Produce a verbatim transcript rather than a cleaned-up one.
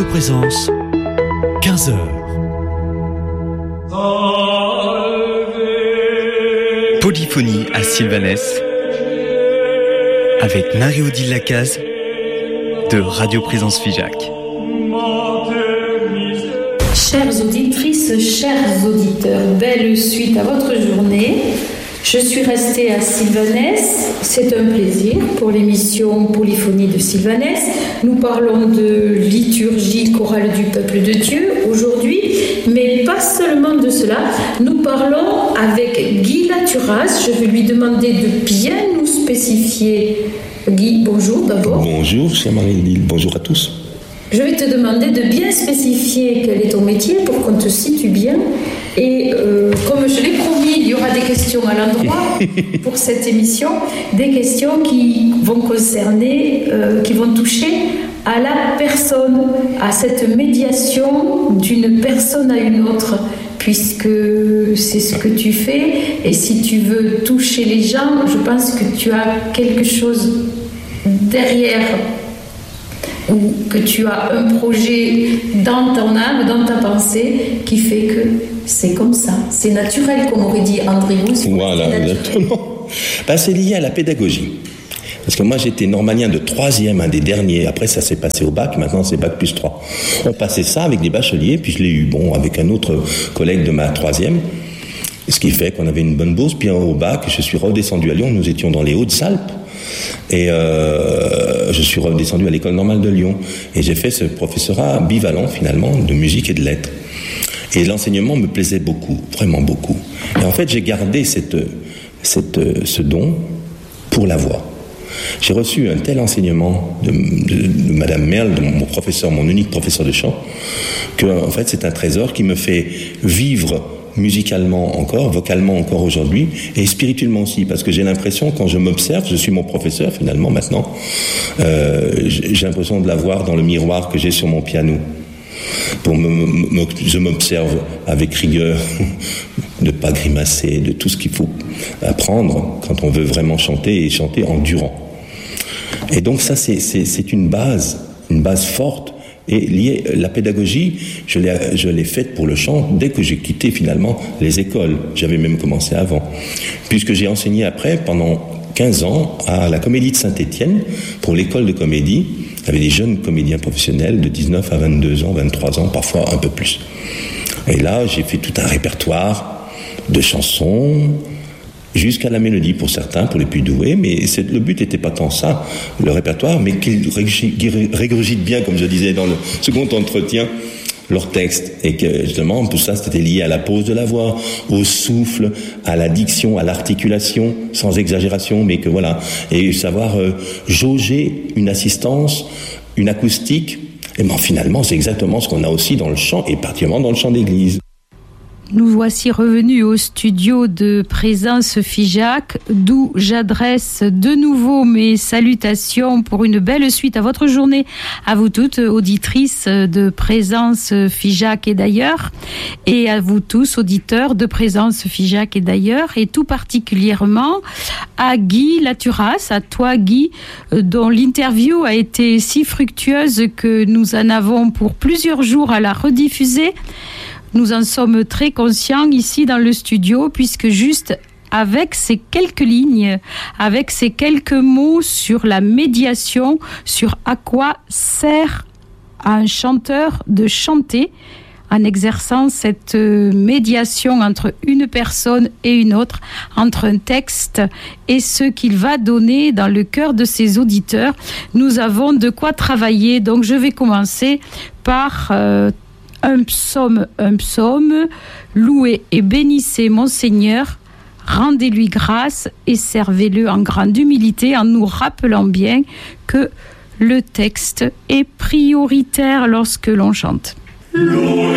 Radio Présence, quinze heures. Polyphonie à Sylvanès avec Marie-Odile Lacaze de Radio Présence Figeac. Chères auditrices, chers auditeurs, belle suite à votre journée. Je suis restée à Sylvanès, c'est un plaisir pour l'émission Polyphonie de Sylvanès. Nous parlons de liturgie chorale du peuple de Dieu aujourd'hui, mais pas seulement de cela. Nous parlons avec Guy Laturas. Je vais lui demander de bien nous spécifier. Guy, bonjour d'abord. Bonjour, chère Marie-Odile, bonjour à tous. Je vais te demander de bien spécifier quel est ton métier pour qu'on te situe bien. Et euh, comme je l'ai promis, il y aura des questions à l'endroit pour cette émission, des questions qui vont concerner, euh, qui vont toucher à la personne, à cette médiation d'une personne à une autre, puisque c'est ce que tu fais. Et si tu veux toucher les gens, je pense que tu as quelque chose derrière, ou que tu as un projet dans ton âme, dans ta pensée, qui fait que c'est comme ça. C'est naturel, comme aurait dit André Gousse. Voilà, exactement. Ben, c'est lié à la pédagogie. Parce que moi, j'étais normalien de troisième, un des derniers. Après, ça s'est passé au bac. Maintenant, c'est bac plus trois. On passait ça avec des bacheliers. Puis je l'ai eu, bon, avec un autre collègue de ma troisième. Ce qui fait qu'on avait une bonne bourse. Puis au bac, je suis redescendu à Lyon. Nous étions dans les Hautes-Alpes. Et euh, je suis redescendu à l'école normale de Lyon. Et j'ai fait ce professorat bivalent, finalement, de musique et de lettres. Et l'enseignement me plaisait beaucoup, vraiment beaucoup. Et en fait, j'ai gardé cette, cette, ce don pour la voix. J'ai reçu un tel enseignement de, de, de Madame Merle, de mon professeur, mon unique professeur de chant, que en fait, c'est un trésor qui me fait vivre musicalement encore, vocalement encore aujourd'hui, et spirituellement aussi, parce que j'ai l'impression, quand je m'observe, je suis mon professeur finalement maintenant, euh, j'ai l'impression de l'avoir dans le miroir que j'ai sur mon piano. Pour me, me, je m'observe avec rigueur, de ne pas grimacer, de tout ce qu'il faut apprendre quand on veut vraiment chanter, et chanter en durant. Et donc ça, c'est, c'est, c'est une base, une base forte, et liée, la pédagogie, je l'ai, je l'ai faite pour le chant dès que j'ai quitté finalement les écoles. J'avais même commencé avant, puisque j'ai enseigné après pendant quinze ans à la Comédie de Saint-Étienne pour l'école de comédie. Il y avait des jeunes comédiens professionnels de dix-neuf à vingt-deux ans, vingt-trois ans, parfois un peu plus. Et là, j'ai fait tout un répertoire de chansons, jusqu'à la mélodie pour certains, pour les plus doués, mais c'est, le but n'était pas tant ça, le répertoire, mais qu'ils régurgitent bien, comme je disais dans le second entretien, leur texte. Et que justement, tout ça, c'était lié à la pose de la voix, au souffle, à la diction, à l'articulation, sans exagération, mais que voilà. Et savoir euh, jauger une assistance, une acoustique. Et ben finalement, c'est exactement ce qu'on a aussi dans le chant, et particulièrement dans le chant d'église. Nous voici revenus au studio de Présence Figeac, d'où j'adresse de nouveau mes salutations pour une belle suite à votre journée, à vous toutes, auditrices de Présence Figeac et d'ailleurs, et à vous tous, auditeurs de Présence Figeac et d'ailleurs, et tout particulièrement à Guy Laturas, à toi Guy, dont l'interview a été si fructueuse que nous en avons pour plusieurs jours à la rediffuser. Nous en sommes très conscients ici dans le studio, puisque juste avec ces quelques lignes, avec ces quelques mots sur la médiation, sur à quoi sert à un chanteur de chanter, en exerçant cette médiation entre une personne et une autre, entre un texte et ce qu'il va donner dans le cœur de ses auditeurs, nous avons de quoi travailler. Donc je vais commencer par... Euh, Un psaume, un psaume, louez et bénissez mon Seigneur, rendez-lui grâce et servez-le en grande humilité en nous rappelant bien que le texte est prioritaire lorsque l'on chante.